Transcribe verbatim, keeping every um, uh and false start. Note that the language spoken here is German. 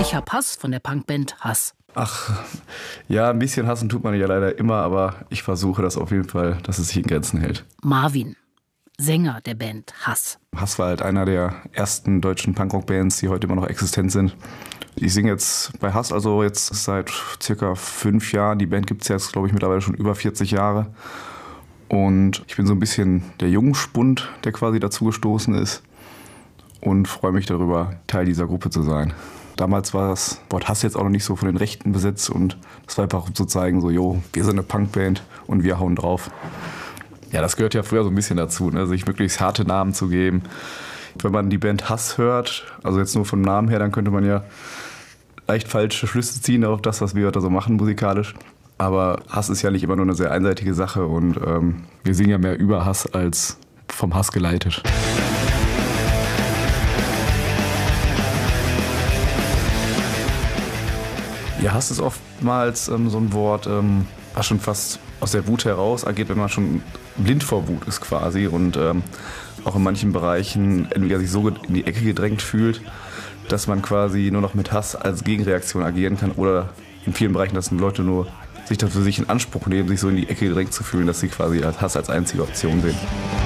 Ich hab Hass von der Punkband Hass. Ach, ja, ein bisschen hassen tut man ja leider immer, aber ich versuche das auf jeden Fall, dass es sich in Grenzen hält. Marvin, Sänger der Band Hass. Hass war halt einer der ersten deutschen Punkrock-Bands, die heute immer noch existent sind. Ich singe jetzt bei Hass also jetzt seit circa fünf Jahren. Die Band gibt es jetzt, glaube ich, mittlerweile schon über vierzig Jahre. Und ich bin so ein bisschen der Jungspund, der quasi dazugestoßen ist. Und freue mich darüber, Teil dieser Gruppe zu sein. Damals war das Wort Hass jetzt auch noch nicht so von den Rechten besetzt und das war einfach um zu zeigen, so, jo, wir sind eine Punkband und wir hauen drauf. Ja, das gehört ja früher so ein bisschen dazu, ne? Sich möglichst harte Namen zu geben. Wenn man die Band Hass hört, also jetzt nur vom Namen her, dann könnte man ja leicht falsche Schlüsse ziehen auf das, was wir da so machen musikalisch. Aber Hass ist ja nicht immer nur eine sehr einseitige Sache und ähm, wir singen ja mehr über Hass als vom Hass geleitet. Ja, Hass ist oftmals ähm, so ein Wort, ähm, was schon fast aus der Wut heraus agiert, wenn man schon blind vor Wut ist quasi und ähm, auch in manchen Bereichen entweder sich so in die Ecke gedrängt fühlt, dass man quasi nur noch mit Hass als Gegenreaktion agieren kann oder in vielen Bereichen, dass Leute nur sich das für sich in Anspruch nehmen, sich so in die Ecke gedrängt zu fühlen, dass sie quasi als Hass als einzige Option sehen.